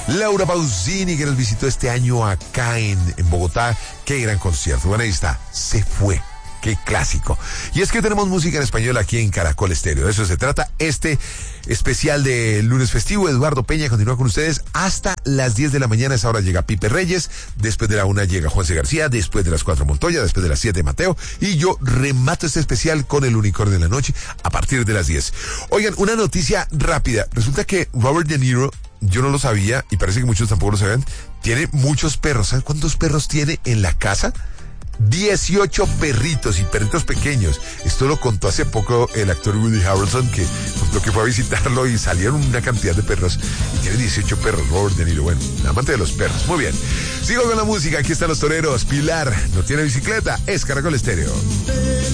Laura Pausini, que nos visitó este año acá en Bogotá. Qué gran concierto. Bueno, ahí está. Se fue. Qué clásico. Y es que tenemos música en español aquí en Caracol Estéreo. De eso se trata este especial de lunes festivo. Eduardo Peña continúa con ustedes hasta las 10 de la mañana. A esa hora llega Pipe Reyes. Después de la 1 llega Juanse García. Después de las 4 Montoya. Después de las 7 Mateo. Y yo remato este especial con el unicornio de la noche a partir de las 10. Oigan, una noticia rápida. Resulta que Robert De Niro, yo no lo sabía y parece que muchos tampoco lo sabían, tiene muchos perros. ¿Saben cuántos perros tiene en la casa? 18 perritos y perritos pequeños. Esto lo contó hace poco el actor Woody Harrelson, que contó que fue a visitarlo y salieron una cantidad de perros. Y tiene 18 perros, Robert De Niro. Bueno, el amante de los perros. Muy bien. Sigo con la música. Aquí están los toreros. Pilar no tiene bicicleta. Es Caracol Estéreo.